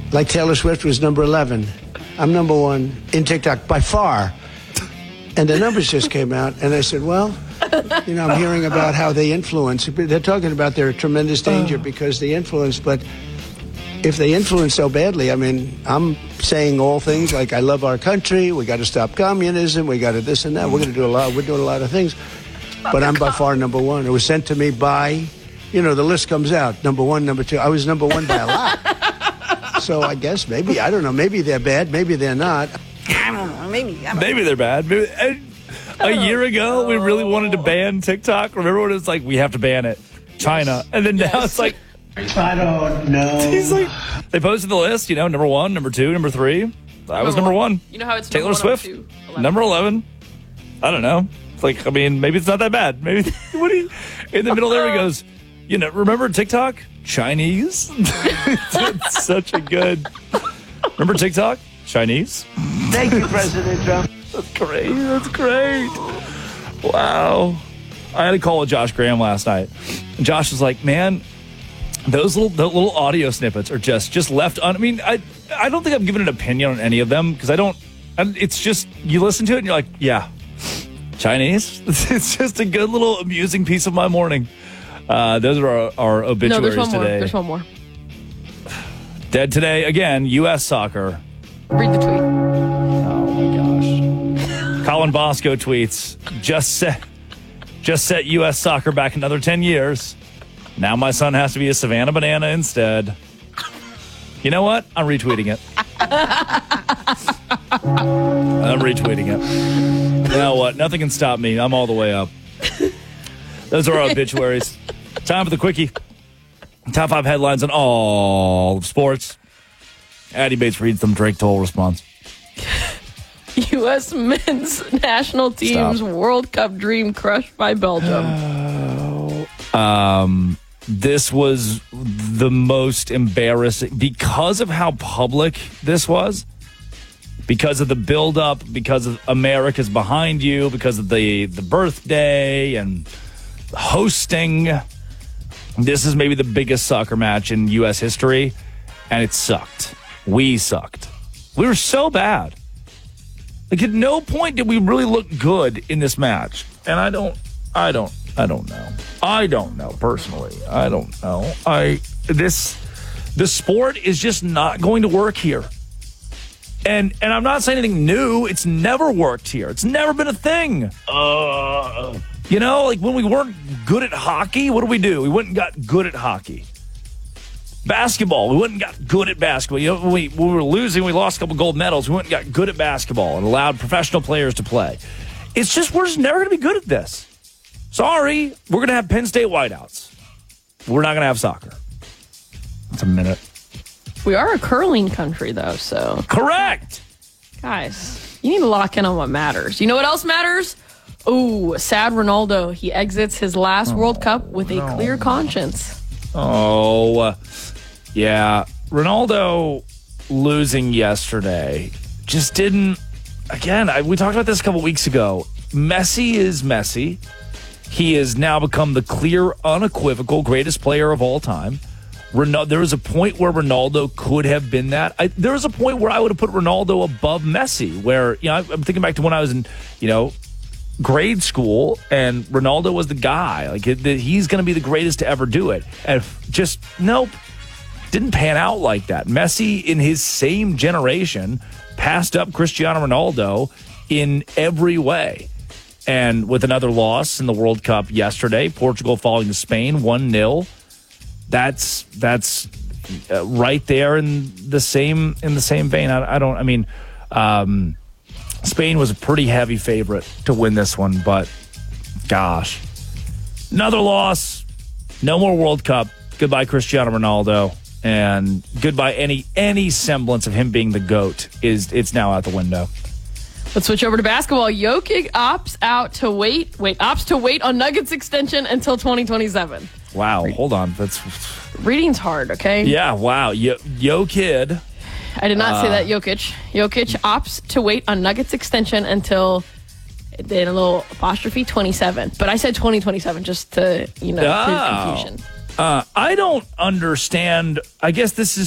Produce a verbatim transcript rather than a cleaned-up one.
like Taylor Swift was number eleven. I'm number one in TikTok by far. And the numbers just came out, and I said, well, you know, I'm hearing about how they influence. They're talking about their tremendous danger because they influence, but if they influence so badly, I mean, I'm saying all things like I love our country, we got to stop communism, we got to this and that. We're going to do a lot. We're doing a lot of things, but I'm by far number one. It was sent to me by, you know, the list comes out, number one, number two. I was number one by a lot. So I guess maybe, I don't know, maybe they're bad, maybe they're not. I don't know. Maybe. I don't Maybe know. they're bad. Maybe, a a year ago, we really wanted to ban TikTok. Remember when it was like, we have to ban it? China. And then now it's like, I don't know. he's like, they posted the list, you know, number one, number two, number three. I was number one. You know how it's Taylor number one, Swift, number two, eleven. number eleven. I don't know. It's like, I mean, maybe it's not that bad. Maybe, what do you, in the middle there he goes, you know, remember TikTok? Chinese? It's such a good, remember TikTok? Chinese? Thank you, President Trump. That's great. That's great. Wow. I had a call with Josh Graham last night. And Josh was like, man, those little those little audio snippets are just just left on. I mean, I I don't think I'm giving an opinion on any of them because I don't. And it's just, you listen to it and you're like, yeah, Chinese. It's just a good little amusing piece of my morning. Uh, those are our, our obituaries No, there's one today. more. There's one more. Dead today again. U S soccer. Read the tweet. Oh my gosh. Colin Bosco tweets, just set just set U S soccer back another ten years. Now my son has to be a Savannah Banana instead. You know what? I'm retweeting it. I'm retweeting it. You know what? Nothing can stop me. I'm all the way up. Those are our obituaries. Time for the quickie. Top five headlines on all of sports. Addie Bates reads them. Drake Toll responds. U S men's national team's Stop. World Cup dream crushed by Belgium. Um, this was the most embarrassing because of how public this was, because of the buildup, because of America's behind you, because of the, the birthday and hosting. This is maybe the biggest soccer match in U S history, and it sucked. We sucked. We were so bad. Like, at no point did we really look good in this match. And I don't, I don't, I don't know. I don't know, personally. I don't know. I, this, the sport is just not going to work here. And and I'm not saying anything new. It's never worked here. It's never been a thing. Uh, you know, like when we weren't good at hockey, what did we do? We went and got good at hockey. Basketball, we went and got good at basketball. You know, when we, when we were losing, we lost a couple gold medals. We went and got good at basketball and allowed professional players to play. It's just, we're just never going to be good at this. Sorry, we're going to have Penn State whiteouts. We're not going to have soccer. That's a minute. We are a curling country, though, so. Correct. Guys, you need to lock in on what matters. You know what else matters? Ooh, sad Ronaldo. He exits his last oh, World Cup with no. a clear conscience. Oh, uh, yeah. Ronaldo losing yesterday just didn't, again, I, we talked about this a couple weeks ago. Messi is Messi. He has now become the clear, unequivocal greatest player of all time. Ronaldo, there was a point where Ronaldo could have been that. I, there was a point where I would have put Ronaldo above Messi, where, you know, I'm thinking back to when I was in, you know, grade school, and Ronaldo was the guy. Like, it, he's going to be the greatest to ever do it. And just, nope, didn't pan out like that. Messi, in his same generation, passed up Cristiano Ronaldo in every way. And with another loss in the World Cup yesterday, Portugal falling to Spain one nil. That's that's uh, right there in the same in the same vein. I, I don't. I mean, um, Spain was a pretty heavy favorite to win this one, but gosh, another loss. No more World Cup. Goodbye, Cristiano Ronaldo, and goodbye any any semblance of him being the GOAT. Is it's now out the window. Let's switch over to basketball. Jokic opts out to wait. Wait, opts to wait on Nuggets extension until twenty twenty-seven. Wow, hold on. That's reading's hard, okay? Yeah, wow. Yo, yo kid. I did not uh, say that, Jokic. Jokic opts to wait on Nuggets extension until, then a little apostrophe, twenty-seven. But I said twenty twenty-seven just to, you know, oh. clear confusion. Uh, I don't understand. I guess this is